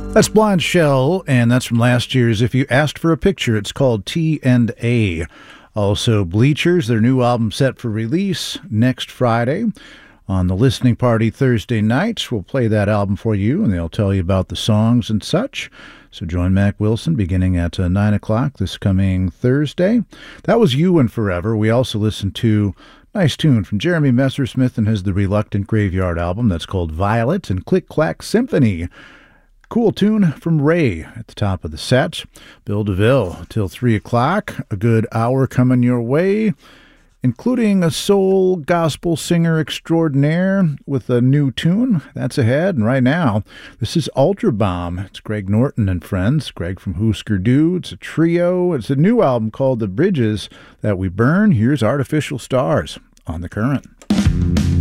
That's Blonde Shell, and that's from last year's If You Asked for a Picture. It's called T&A. Also, Bleachers, their new album set for release next Friday. On the listening party Thursday nights, we'll play that album for you, and they'll tell you about the songs and such. So join Mac Wilson beginning at 9 o'clock this coming Thursday. That was You and Forever. We also listened to a nice tune from Jeremy Messersmith and his The Reluctant Graveyard album that's called Violet and Click Clack Symphony. Cool tune from Ray at the top of the set. Bill DeVille till 3 o'clock. A good hour coming your way, including a soul gospel singer extraordinaire with a new tune. That's ahead. And right now, this is Ultra Bomb. It's Greg Norton and friends. Greg from Husker Du. It's a trio. It's a new album called The Bridges That We Burn. Here's Artificial Stars on The Current.